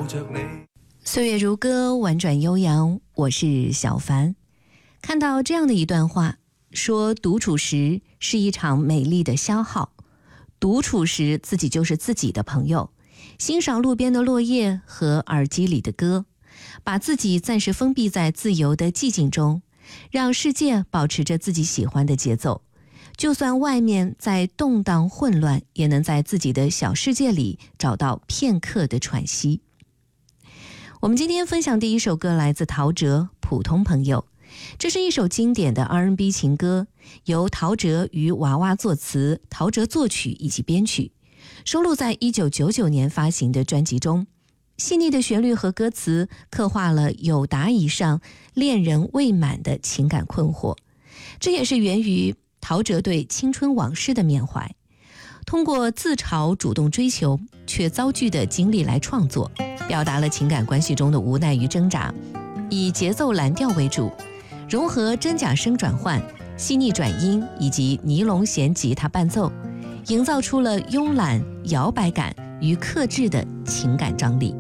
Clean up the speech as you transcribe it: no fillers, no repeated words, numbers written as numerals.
着你。 岁月如歌，婉转悠扬，我是小凡。看到这样的一段话，说独处时是一场美丽的消耗，独处时自己就是自己的朋友，欣赏路边的落叶和耳机里的歌，把自己暂时封闭在自由的寂静中，让世界保持着自己喜欢的节奏，就算外面再动荡混乱，也能在自己的小世界里找到片刻的喘息。我们今天分享第一首歌来自陶喆《普通朋友》，这是一首经典的 R&B 情歌，由陶喆与娃娃作词，陶喆作曲以及编曲，收录在1999年发行的专辑中。细腻的旋律和歌词刻画了友达以上恋人未满的情感困惑，这也是源于陶喆对青春往事的缅怀，通过自嘲主动追求却遭拒的经历来创作，表达了情感关系中的无奈与挣扎，以节奏蓝调为主，融合真假声转换、细腻转音以及尼龙弦吉他伴奏，营造出了慵懒摇摆感与克制的情感张力。